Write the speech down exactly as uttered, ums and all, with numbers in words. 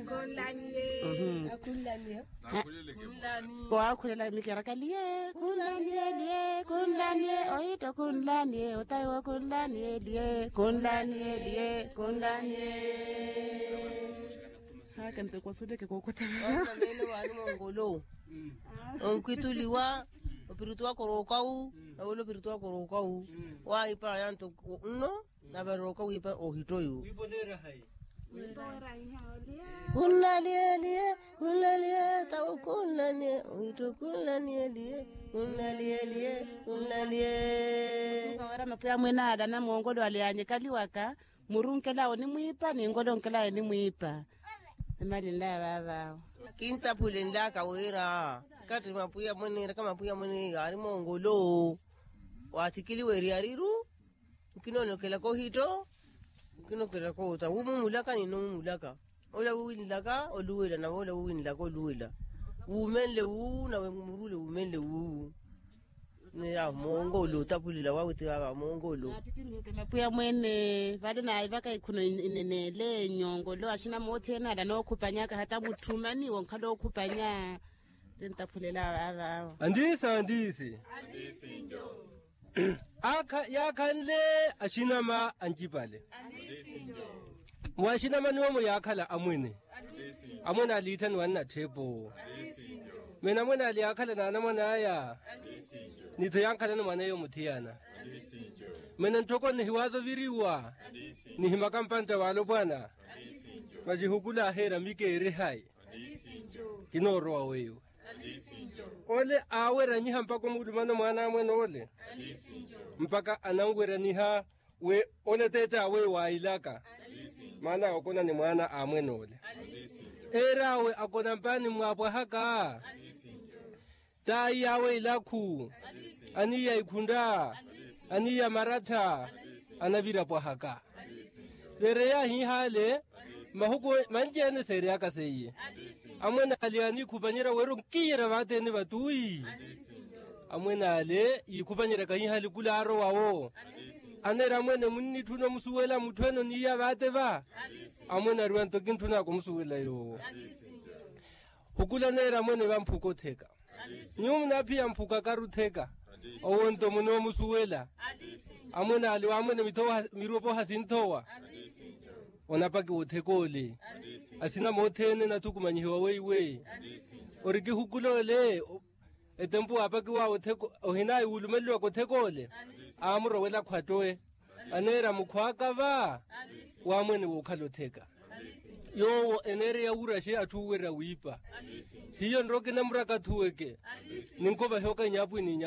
Konlanie. Akulanie. Konlanie. Wa kulela mikera lie kunlanie lie kunlanie oito kunlanie otayo kunlanie lie kunlanie lie kunlanie. Ha kan pe kwasude ke kokota. Ona mele wani mongolo. Onkituliwa opiritua korokau na ulo opiritua korokau wa ipa yanto no na barokau ipa ohitoyu ibonera hai kunlalie lie kunlalie tau kunlalie ohito kunlalie lie kunlalie lie kunlalie Kawara mapya mwena ada na mongolo alianye kaliwaka murunkela oni mwipa ni ngolo nkela ni mwipa. Mali nda baba. kinta pulenla kawera kati mapuya mwenera kama mapuya mwene ari mongolo watikili weri ariru kinono kela ko hito kino kela ko ta umu mulaka ni no mulaka ola wini laka oluwela na ola wini laka oluwela umenle u na murule umenle u nira mongolo tapulila wawiti baba mongolo Mapuya mwene vade na ivaka ikuno inele nyongo lo ashina mothena da no kupanyaka hata mutumani wonkalo kupanya tentaphulela baba. andisa andisi andisi njo aka yakhanle ashinama anjibale andisi njo mwashinama niwo yakhala amwene andisi amwena lithan wanna thebo andisi njo mina mwena yakhala nana mwana aya andisi njo nitho yakhala no mwana yo muthiyana andisi njo mina ntoko ni hiwazo viriwa andisi ni himakampanta walo bwana andisi njo majihukula hera mikere hai andisi njo kinoro wewe ole awera nyi hampa ko mulumano mwana amwe nole mpaka anangwera niha we ole teta we wailaka mana okona ni mwana amwe nole era we akona mpani mwapwa haka tai yawe ilakhu aniya ikunda aniya maratha anavira pwa haka sereya hi hale mahuko manjene sereya kaseye amwena aliani kubanyira wero kiyera batene batui amwena ale ikubanyira kanyi hali kularo wawo anera amwene munni tuno musuwela mutweno niya bate ba amwena rwanto kintuna ko musuwela yo hukula nera amwene bamphuko theka nyumna pia mphuka karutheka owonto muno musuwela amwena ale amwene mithowa miropo hasinthowa onapaki uthekole asina mothene na thukumanyiwa weiwe oriki hukulole etempu apaki wa utheko ohina ulumelwa ko thekole amro wela khwatoe anera mukhwaka ba wa mwene wokhalotheka yo enere ya urashi athuwera wipa hiyo ndoke namraka thuweke ninkoba hoka nyapu ni